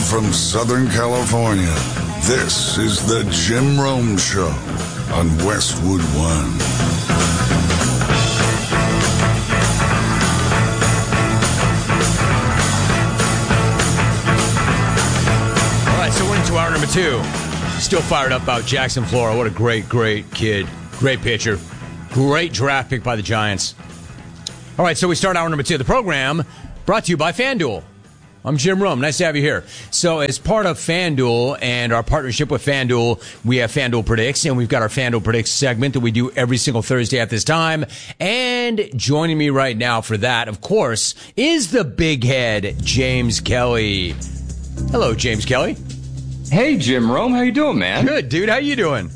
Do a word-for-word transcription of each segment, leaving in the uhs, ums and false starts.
from Southern California, this is the Jim Rome Show on Westwood One. All right, so we're into hour number two. Still fired up about Jackson Flora. What a great, great kid. Great pitcher. Great draft pick by the Giants. All right, so we start hour number two of the program, brought to you by FanDuel. I'm Jim Rome. Nice to have you here. So as part of FanDuel and our partnership with FanDuel, we have FanDuel Predicts, and we've got our FanDuel Predicts segment that we do every single Thursday at this time. And joining me right now for that, of course, is the big head, James Kelly. Hello, James Kelly. Hey, Jim Rome. How you doing, man? Good, dude. How you doing?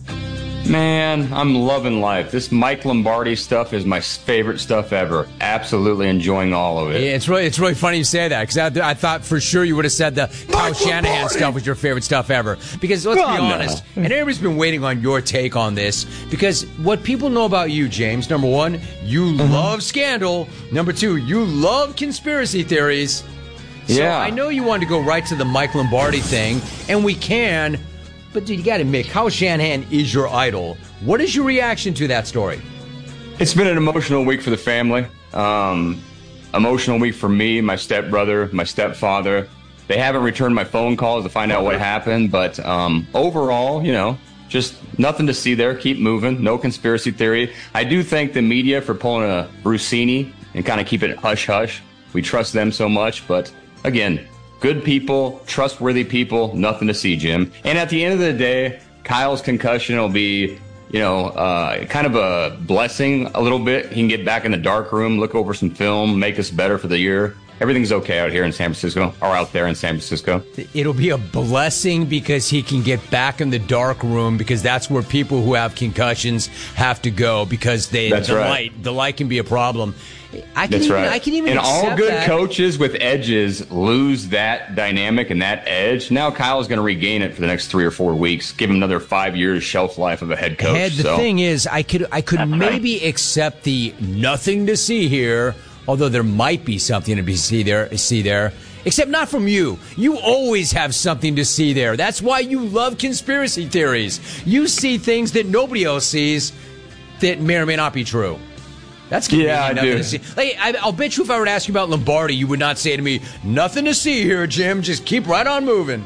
Man, I'm loving life. This Mike Lombardi stuff is my favorite stuff ever. Absolutely enjoying all of it. Yeah, it's really it's really funny you say that, because I, I thought for sure you would have said the Kyle Shanahan Lombardi. stuff was your favorite stuff ever. Because let's Well, be no. honest, and everybody's been waiting on your take on this, because what people know about you, James, number one, you Mm-hmm. love scandal. Number two, you love conspiracy theories. So Yeah. I know you wanted to go right to the Mike Lombardi thing, and we can. But dude, you got to admit, Kyle Shanahan is your idol. What is your reaction to that story? It's been an emotional week for the family. Um, emotional week for me, my stepbrother, my stepfather. They haven't returned my phone calls to find out what happened. But um, overall, you know, just nothing to see there. Keep moving. No conspiracy theory. I do thank the media for pulling a Brucini and kind of keep it hush-hush. We trust them so much. But again, good people, trustworthy people, nothing to see, Jim. And at the end of the day, Kyle's concussion will be, you know, uh, kind of a blessing a little bit. He can get back in the dark room, look over some film, make us better for the year. Everything's okay out here in San Francisco, or out there in San Francisco. It'll be a blessing because he can get back in the dark room, because that's where people who have concussions have to go, because they That's the right. light the light can be a problem. I can That's even, right. I can even and all accept good that. coaches with edges lose that dynamic and that edge. Now Kyle's going to regain it for the next three or four weeks. Give him another five years shelf life of a head coach. Head, the so. thing is, I could I could That's maybe right. accept the nothing to see here, although there might be something to be see there. See there. Except not from you. You always have something to see there. That's why you love conspiracy theories. You see things that nobody else sees that may or may not be true. That's convenient, Yeah, I nothing do. to see. Hey, I, I'll bet you if I were to ask you about Lombardi, you would not say to me, nothing to see here, Jim. Just keep right on moving.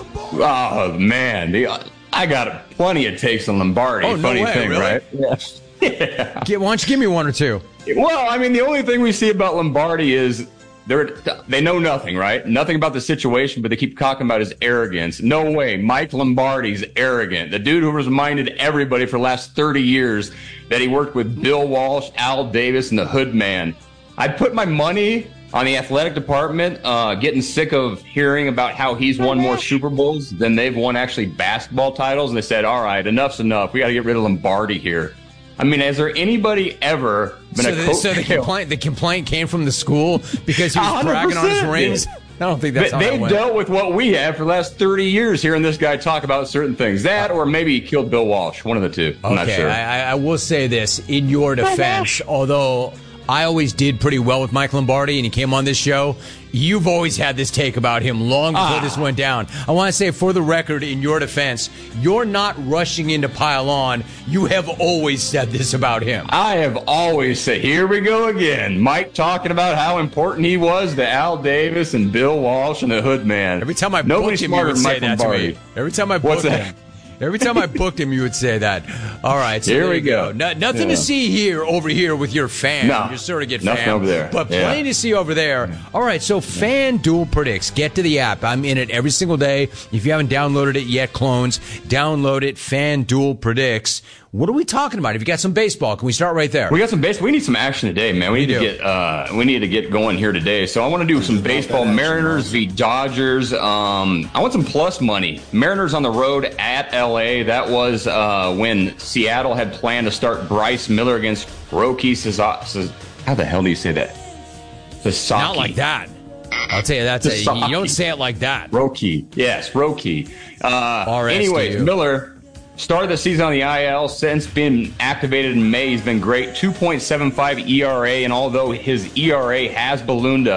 Oh, man. The, I got plenty of takes on Lombardi. Oh, no Funny way, thing, really? right? Yes. Yeah. Get, why don't you give me one or two? Well, I mean, the only thing we see about Lombardi is they're, they know nothing, right? Nothing about the situation, but they keep talking about his arrogance. No way. Mike Lombardi's arrogant. The dude who reminded everybody for the last thirty years that he worked with Bill Walsh, Al Davis, and the Hood Man. I'd put my money on the athletic department, uh, getting sick of hearing about how he's won more Super Bowls than they've won actually basketball titles. And they said, all right, enough's enough. We got to get rid of Lombardi here. I mean, has there anybody ever been So, a the, coach? so the complaint the complaint came from the school because he was bragging on his one hundred percent, rings? dude. I don't think that's They- how that They've went. dealt with what we have for the last thirty years, hearing this guy talk about certain things. That, or maybe he killed Bill Walsh. One of the two. I'm not Okay, sure. I, I will say this in your defense, although I always did pretty well with Mike Lombardi and he came on this show, you've always had this take about him long before Ah. this went down. I want to say, for the record, in your defense, you're not rushing in to pile on. You have always said this about him. I have always said, here we go again. Mike talking about how important he was to Al Davis and Bill Walsh and the Hood Man. Every time I Nobody's booked him, you smarter would than say Mike that to Lombardi. me. Every time I What's booked that? him. Every time I booked him, you would say that. All right, so Here there we you go. go. No, nothing Yeah. to see here over here with your fan. No, Your surrogate nothing fan. over there. But Yeah. plenty to see over there. All right, so FanDuel Predicts. Get to the app. I'm in it every single day. If you haven't downloaded it yet, clones, download it. FanDuel Predicts. What are we talking about? If you got some baseball, can we start right there? We got some baseball. We need some action today, man. We need We to do. get uh, we need to get going here today. So I want to do some baseball. Mariners v Dodgers. Um, I want some plus money. Mariners on the road at L A. That was uh, when Seattle had planned to start Bryce Miller against Roki Sasaki. How the hell do you say that? Sasaki. Not like that. I'll tell you that's a, Sasaki. you don't say it like that. Roki. Yes, Roki. Uh, R S, anyways, do you? Miller started the season on the I L, since been activated in May. He's been great. two point seven five E R A, and although his E R A has ballooned to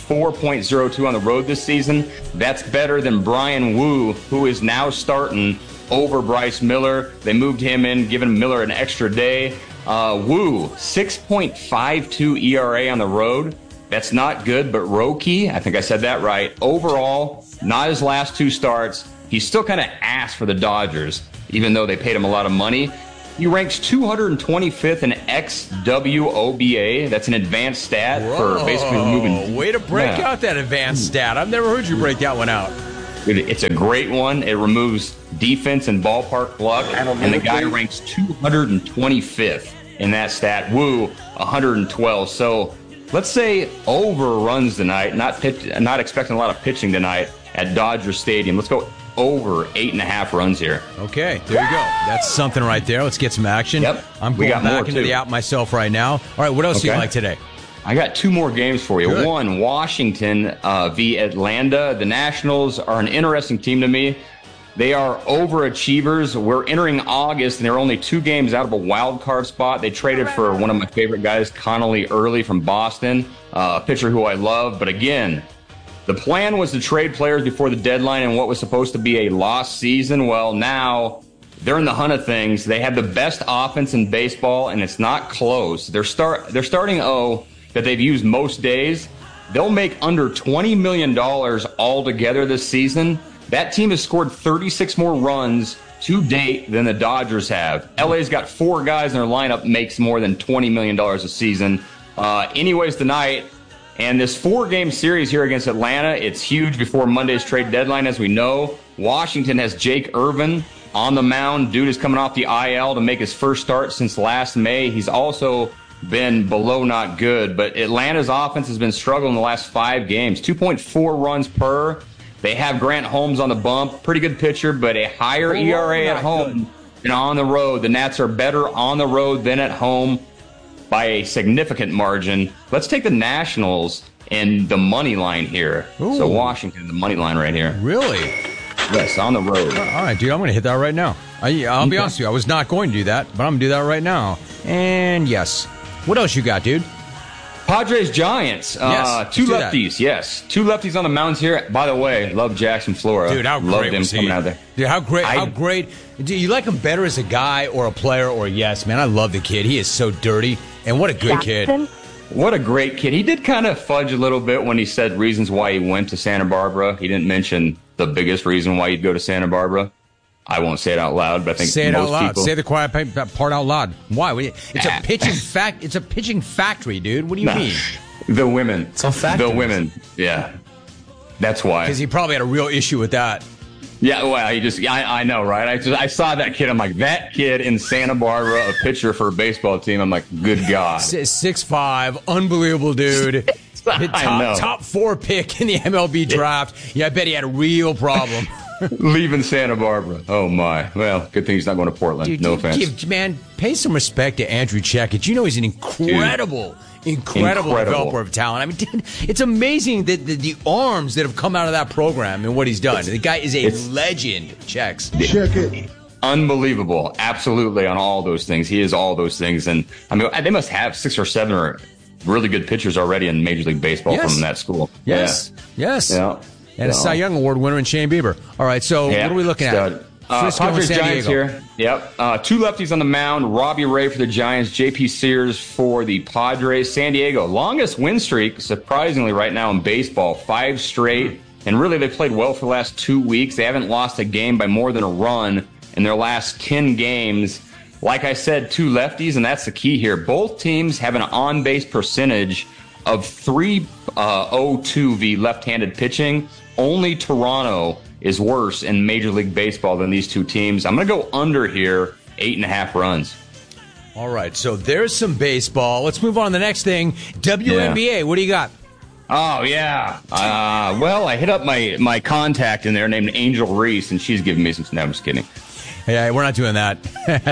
four point oh two on the road this season. That's better than Brian Wu, who is now starting over Bryce Miller. They moved him in, giving Miller an extra day. Uh, Wu, six point five two E R A on the road. That's not good, but Roki, I think I said that right. Overall, not his last two starts. He's still kind of ass for the Dodgers, even though they paid him a lot of money. He ranks two hundred twenty-fifth in X W O B A. That's an advanced stat Whoa, for basically removing. Way to break yeah. out that advanced stat. I've never heard you break that one out. It's a great one. It removes defense and ballpark luck. And the guy ranks two hundred twenty-fifth in that stat. Woo, one hundred twelve. So let's say over runs tonight. Not pitch, not expecting a lot of pitching tonight at Dodger Stadium. Let's go over eight and a half runs here. Okay, there you go. That's something right there. Let's get some action. Yep. I'm We going got more, back into too. the app myself right now. All right, what else do you Okay. like today? I got two more games for you. Good. One, Washington uh, v. Atlanta. The Nationals are an interesting team to me. They are overachievers. We're entering August, and they're only two games out of a wild card spot. They traded for one of my favorite guys, Connolly Early from Boston, uh, a pitcher who I love. But again, the plan was to trade players before the deadline in what was supposed to be a lost season. Well, now they're in the hunt of things. They have the best offense in baseball, and it's not close. They're start they're starting O that they've used most days. They'll make under twenty million dollars altogether this season. That team has scored thirty-six more runs to date than the Dodgers have. L A's got four guys in their lineup makes more than twenty million dollars a season. Uh, anyways, tonight, and this four-game series here against Atlanta, it's huge before Monday's trade deadline, as we know. Washington has Jake Irvin on the mound. Dude is coming off the I L to make his first start since last May. He's also been below not good, but Atlanta's offense has been struggling the last five games. two point four runs per. They have Grant Holmes on the bump. Pretty good pitcher, but a higher E R A at home than on the road. The Nats are better on the road than at home by a significant margin. Let's take the Nationals and the money line here. Ooh. So Washington, the money line right here. Really? Yes, on the road. All right, dude, I'm going to hit that right now. I, I'll be Okay. honest with you. I was not going to do that, but I'm going to do that right now. And yes. What else you got, dude? Padres Giants. Uh, Yes, two let's do that. lefties, yes. Two lefties on the mounds here. By the way, love Jackson Flora. Dude, how love great him was he? coming out there. Dude, how great, I- how great. Do you like him better as a guy or a player or yes, man? I love the kid. He is so dirty. And what a good Jackson. kid. What a great kid. He did kind of fudge a little bit when he said reasons why he went to Santa Barbara. He didn't mention the biggest reason why he'd go to Santa Barbara. I won't say it out loud, but I think Say it most out loud. people... Say the quiet pa- part out loud. Why? It's a Ah. pitching fact. It's a pitching factory, dude. What do you Nah. mean? The women. It's all factories. The women. Yeah. That's why. Because he probably had a real issue with that. Yeah, well, he just, I, I know, right? I just, I saw that kid. I'm like, that kid in Santa Barbara, a pitcher for a baseball team. I'm like, good God. six five, unbelievable dude. I top, know. top four pick in the M L B draft. Yeah, I bet he had a real problem. Leaving Santa Barbara. Oh, my. Well, good thing he's not going to Portland. Dude, no dude, offense. give- man, pay some respect to Andrew Checkett. You know he's an incredible, incredible, Incredible. developer of talent. I mean, dude, it's amazing that the, the arms that have come out of that program and what he's done. The guy is a It's- legend, Checks. Check it. Unbelievable. Absolutely on all those things. He is all those things. And, I mean, they must have six or seven or really good pitchers already in Major League Baseball Yes. from that school. Yes, yes. Yeah. And a Yeah. Cy Young Award winner in Shane Bieber. All right, so Yeah, what are we looking stud. at? Uh, Frisco and Padres San Giants Diego. here. Yep. Uh, two lefties on the mound. Robbie Ray for the Giants. J P Sears for the Padres. San Diego. Longest win streak, surprisingly, right now in baseball. Five straight. And really, they played well for the last two weeks. They haven't lost a game by more than a run in their last ten games. Like I said, two lefties, and that's the key here. Both teams have an on-base percentage of three oh two v left-handed pitching. Only Toronto is worse in Major League Baseball than these two teams. I'm going to go under here, eight and a half runs. All right, so there's some baseball. Let's move on to the next thing. W N B A, what do you got? Oh, yeah. Uh, well, I hit up my, my contact in there named Angel Reese, and she's giving me some... No, I'm just kidding. Hey, we're not doing that.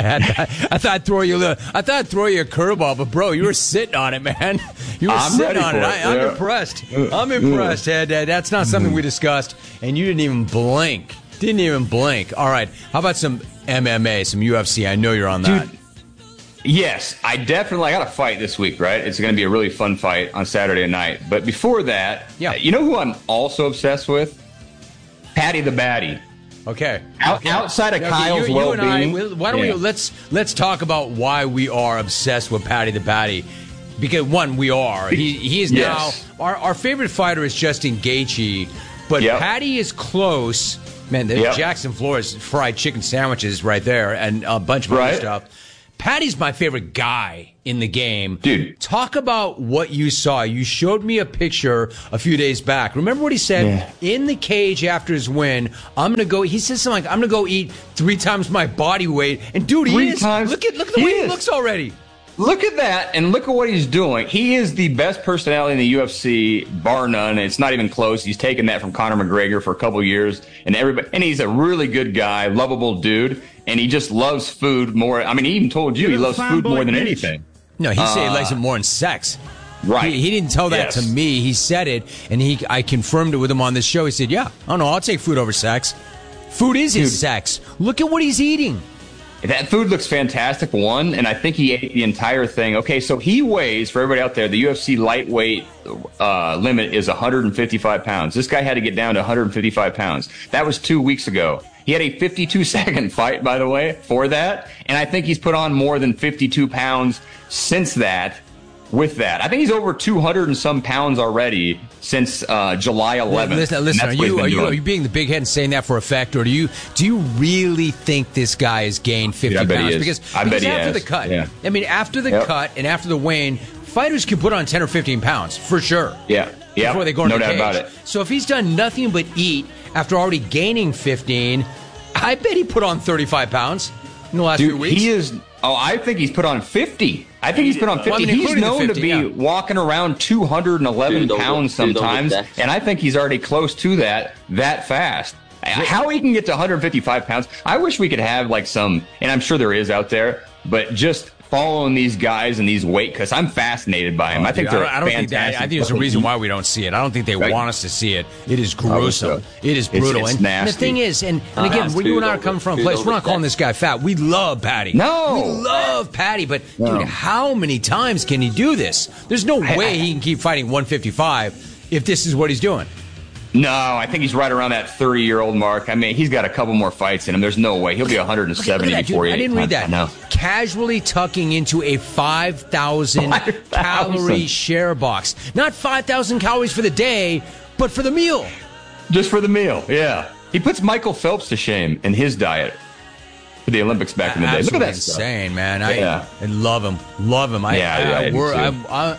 I thought I'd throw you a little, I thought I'd throw you a curveball, but bro, you were sitting on it, man. You were I'm sitting ready on for it. it, I, I'm yeah. impressed. I'm impressed. Ed. Uh, that's not something we discussed, and you didn't even blink. Didn't even blink. All right, how about some M M A, some U F C? I know you're on that. Dude, Yes, I definitely I got a fight this week, right? It's going to be a really fun fight on Saturday night. But before that, yeah. you know who I'm also obsessed with? Paddy the Baddy. Okay. Out, okay. Outside of okay, Kyle's you, you well-being. and I, why don't yeah. we let's let's talk about why we are obsessed with Paddy the Baddy. Because one, we are. He he is yes. now our our favorite fighter is Justin Gaethje, but yep. Paddy is close. Man, the yep. Jackson Flores fried chicken sandwiches right there, and a bunch of right. other stuff. Paddy's my favorite guy in the game. Dude. Talk about what you saw. You showed me a picture a few days back. Remember what he said? Yeah. In the cage after his win, I'm going to go, he says something like, I'm going to go eat three times my body weight. And dude, he three is. Times, look at, look at the he way is. he looks already. Look at that, and look at what he's doing. He is the best personality in the U F C, bar none. It's not even close. He's taken that from Conor McGregor for a couple years, and everybody. And he's a really good guy, lovable dude, and he just loves food more. I mean, he even told you he loves food more than anything. No, he uh, said he likes it more than sex. Right. He, he didn't tell that yes. to me. He said it, and he I confirmed it with him on this show. He said, "Yeah, oh no, I'll take food over sex. Food is dude. his sex. Look at what he's eating." That food looks fantastic, one, and I think he ate the entire thing. Okay, so he weighs, for everybody out there, the U F C lightweight uh, limit is one hundred fifty-five pounds. This guy had to get down to one hundred fifty-five pounds. That was two weeks ago. He had a fifty-two second fight, by the way, for that, and I think he's put on more than fifty-two pounds since that. With that, I think he's over two hundred and some pounds already since uh, July eleventh. Listen, listen are you are you, are you being the big head and saying that for effect, or do you do you really think this guy has gained fifty yeah, I bet pounds? He is. Because, I because bet he after has. the cut, yeah. I mean, after the yep. cut and after the weigh-in, fighters can put on ten or fifteen pounds for sure. Yeah, yeah. Before they go into no the doubt cage. about it. So if he's done nothing but eat after already gaining fifteen, I bet he put on thirty-five pounds in the last Dude, few weeks. He is. Oh, I think he's put on fifty. I think he's put on fifty. Well, I mean, he's known fifty, to be yeah. walking around two hundred eleven dude, pounds dude, sometimes, and I think he's already close to that that fast. How he can get to one hundred fifty-five pounds, I wish we could have like some, and I'm sure there is out there, but just following these guys and these weight cuts, I'm fascinated by them. Oh, I think dude, they're I don't, I don't fantastic. think that. I think there's a reason why we don't see it. I don't think they right. want us to see it. It is gruesome. So. It is brutal. It's, it's and, and the thing is, and, and again, Nasty. where you and I are coming from a place, we're not calling this guy fat. We love Paddy. No. We love Paddy, but no. dude, how many times can he do this? There's no I, way I, he can keep fighting one fifty-five if this is what he's doing. No, I think he's right around that thirty-year-old mark. I mean, he's got a couple more fights in him. There's no way. He'll be one hundred seventy that, before dude, he I didn't read that. No. Casually tucking into a five thousand calorie share box. Not five thousand calories for the day, but for the meal. Just for the meal, yeah. He puts Michael Phelps to shame in his diet for the Olympics back in the day. Look at that insane, stuff. man. I, yeah. I love him. Love him. I, yeah, I, I, I, I, wor- I, I,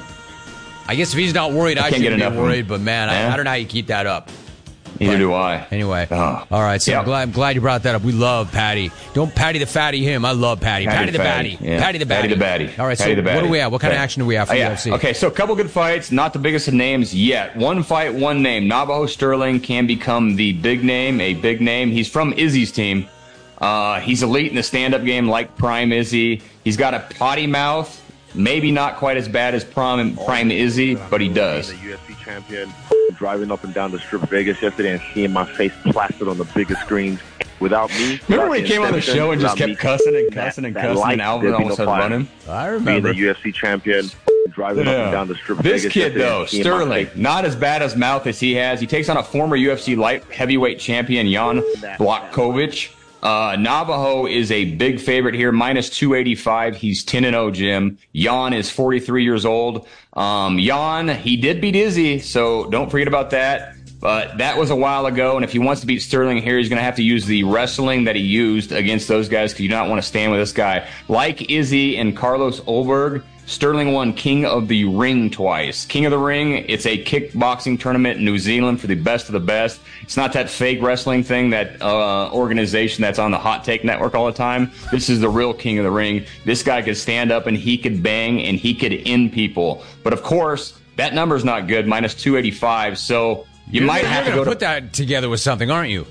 I guess if he's not worried, I, I shouldn't be worried. But, man, yeah. I, I don't know how you keep that up. Neither but, do I. Anyway. Oh. All right, so yep. I'm, glad, I'm glad you brought that up. We love Paddy. Don't Paddy the Fatty him. I love Paddy. Paddy, Paddy the Batty. Yeah. Paddy the Batty. Paddy the Batty. All right, Paddy so the what do we have? What kind yeah. of action do we have for oh, the yeah. U F C? Okay, so a couple good fights. Not the biggest of names yet. One fight, one name. Navajo Sterling can become the big name, a big name. He's from Izzy's team. Uh, he's elite in the stand-up game like Prime Izzy. He's got a potty mouth. Maybe not quite as bad as Prime, Prime Izzy, but he does. The U F C champion, driving up and down the strip of Vegas yesterday and seeing my face plastered on the biggest screens without me. Remember when he came on the show and just kept cussing and cussing and cussing and Alvin almost had to run him? I remember. Being the U F C champion, driving yeah. up and down the strip of this Vegas. This kid, though, Sterling, not as bad as mouth as he has. He takes on a former U F C light heavyweight champion, Jan Blachowicz. Uh, Navajo is a big favorite here, minus two eighty-five. He's ten and oh, Jim. Jan is forty-three years old. Um, Jan, he did beat Izzy, so don't forget about that. But that was a while ago, and if he wants to beat Sterling here, he's going to have to use the wrestling that he used against those guys because you do not want to stand with this guy. Like Izzy and Carlos Olberg, Sterling won King of the Ring twice. King of the Ring, it's a kickboxing tournament in New Zealand for the best of the best. It's not that fake wrestling thing, that uh, organization that's on the Hot Take Network all the time. This is the real King of the Ring. This guy could stand up and he could bang and he could end people. But of course, that number's not good, minus two eighty-five, so you you're, might you're have to go put to... that together with something, aren't you?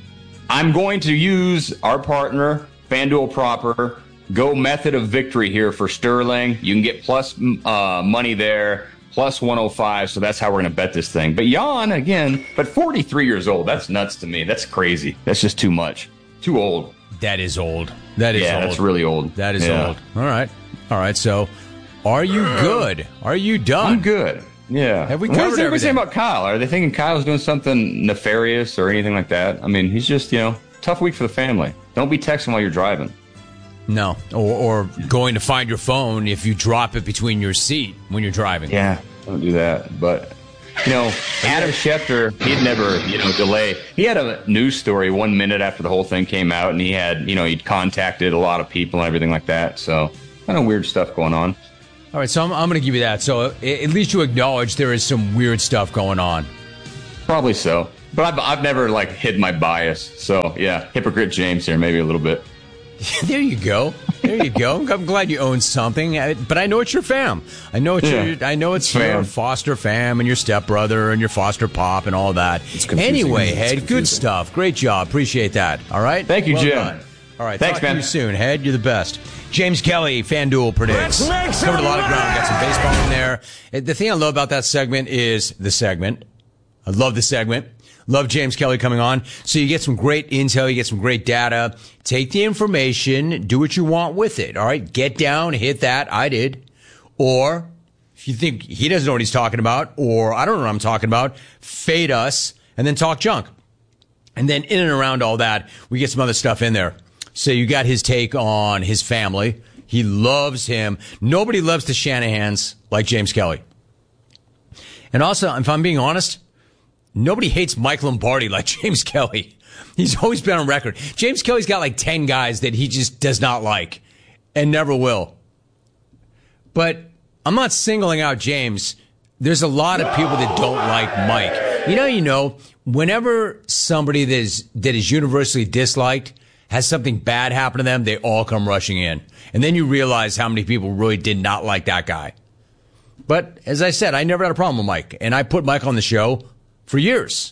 I'm going to use our partner, FanDuel Proper. Go method of victory here for Sterling. You can get plus uh, money there, plus one oh five, so that's how we're going to bet this thing. But Jan, again, but forty-three years old, that's nuts to me. That's crazy. That's just too much. Too old. That is old. That is yeah, old. that's really old. That is yeah. old. All right. All right, so are you good? Are you done? I'm good. Yeah. Have we What covered is everybody saying everything? about Kyle? Are they thinking Kyle's doing something nefarious or anything like that? I mean, he's just, you know, tough week for the family. Don't be texting while you're driving. No, or, or going to find your phone if you drop it between your seat when you're driving. Yeah, don't do that. But, you know, Adam Schefter, he'd never, you know, delay. He had a news story one minute after the whole thing came out, and he had, you know, he'd contacted a lot of people and everything like that. So, kind of weird stuff going on. All right, so I'm, I'm going to give you that. So a- at least you acknowledge there is some weird stuff going on. Probably so. But I've, I've never, like, hid my bias. So, yeah, hypocrite James here, maybe a little bit. There you go. There you go. I'm glad you own something, uh, but I know it's your fam. I know it's Yeah. your. I know it's Fam. your foster fam and your stepbrother and your foster pop and all that. confusing. Anyway, It's Head, good confusing. stuff. Great job. Appreciate that. All right. Thank you, well Jim. Done. All right. Thanks, talk man. to you soon, Head. You're the best. James Kelly, FanDuel predicts. Covered a lot of ground. Got some baseball in there. Uh, The thing I love about that segment is the segment. I love the segment. Love James Kelly coming on. So you get some great intel, you get some great data. Take the information, do what you want with it. All right. Get down, hit that. I did. Or if you think he doesn't know what he's talking about, or I don't know what I'm talking about, fade us and then talk junk. And then in and around all that, we get some other stuff in there. So you got his take on his family. He loves him. Nobody loves the Shanahans like James Kelly. And also, if I'm being honest, nobody hates Mike Lombardi like James Kelly. He's always been on record. James Kelly's got like ten guys that he just does not like and never will. But I'm not singling out James. There's a lot of people that don't like Mike. You know, you know, whenever somebody that is, that is universally disliked has something bad happen to them, they all come rushing in. And then you realize how many people really did not like that guy. But as I said, I never had a problem with Mike. And I put Mike on the show for years.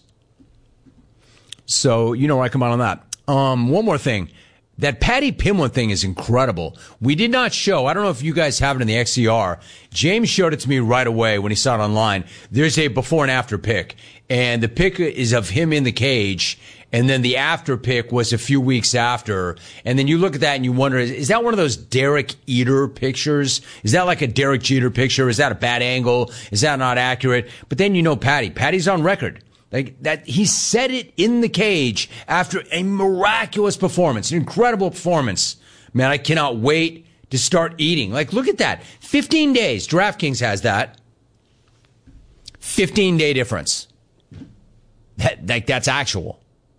So, you know where I come out on that. Um, one more thing. That Patty Pimlett thing is incredible. We did not show, I don't know if you guys have it in the X C R. James showed it to me right away when he saw it online. There's a before and after pic. And the pic is of him in the cage. And then the after pic was a few weeks after. And then you look at that and you wonder, is, is that one of those Derek Eater pictures? Is that like a Derek Jeter picture? Is that a bad angle? Is that not accurate? But then you know Patty. Patty's on record. Like that, he said it in the cage after a miraculous performance, an incredible performance. Man, I cannot wait to start eating. Like, look at that. fifteen days. DraftKings has that. fifteen day difference. That, like, that's actual.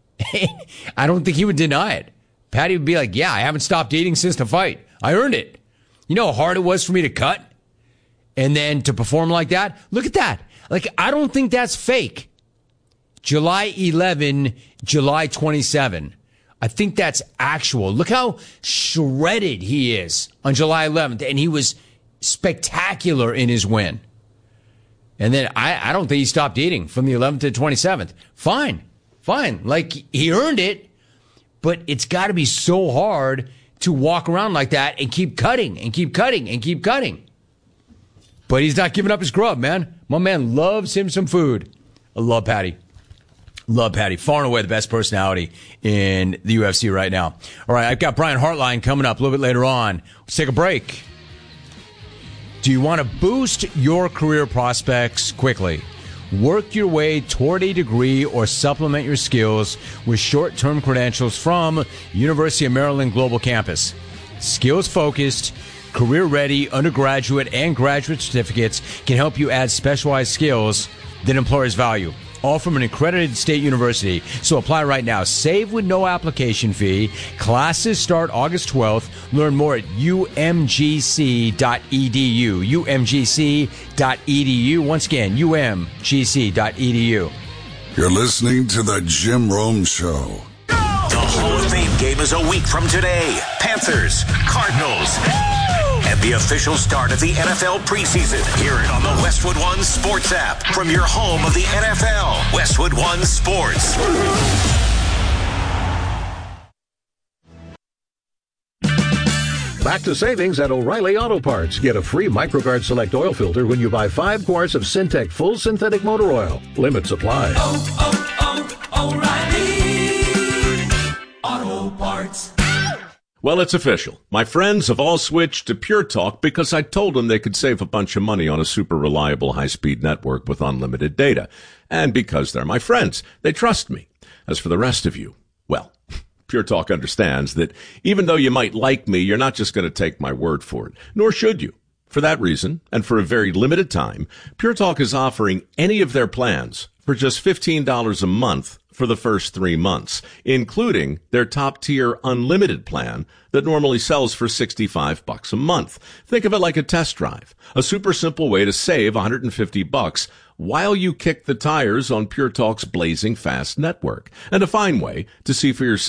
I don't think he would deny it. Patty would be like, yeah, I haven't stopped eating since the fight. I earned it. You know how hard it was for me to cut and then to perform like that? Look at that. Like, I don't think that's fake. July eleventh, July twenty-seventh. I think that's actual. Look how shredded he is on July eleventh. And he was spectacular in his win. And then I, I don't think he stopped eating from the eleventh to the twenty-seventh. Fine. Fine. Like, he earned it. But it's got to be so hard to walk around like that and keep cutting and keep cutting and keep cutting. But he's not giving up his grub, man. My man loves him some food. I love Patty. Love Patty. Far and away the best personality in the U F C right now. All right, I've got Brian Hartline coming up a little bit later on. Let's take a break. Do you want to boost your career prospects quickly? Work your way toward a degree or supplement your skills with short-term credentials from University of Maryland Global Campus. Skills-focused, career-ready undergraduate and graduate certificates can help you add specialized skills that employers value. All from an accredited state university. So apply right now. Save with no application fee. Classes start August twelfth. Learn more at U M G C dot E D U. U M G C dot E D U. Once again, U M G C dot E D U. You're listening to The Jim Rome Show. The Hall of Fame game is a week from today. Panthers, Cardinals. And the official start of the N F L preseason. Hear it on the Westwood One Sports app from your home of the N F L. Westwood One Sports. Back to savings at O'Reilly Auto Parts. Get a free MicroGuard Select oil filter when you buy five quarts of Syntec Full Synthetic Motor Oil. Limit supply. Oh, oh, oh, O'Reilly Auto Parts. Well, it's official. My friends have all switched to Pure Talk because I told them they could save a bunch of money on a super reliable high-speed network with unlimited data. And because they're my friends, they trust me. As for the rest of you, well, Pure Talk understands that even though you might like me, you're not just going to take my word for it, nor should you. For that reason, and for a very limited time, Pure Talk is offering any of their plans for just fifteen dollars a month for the first three months, including their top-tier unlimited plan that normally sells for sixty-five bucks a month. Think of it like a test drive, a super simple way to save one hundred fifty bucks while you kick the tires on Pure Talk's blazing fast network, and a fine way to see for yourself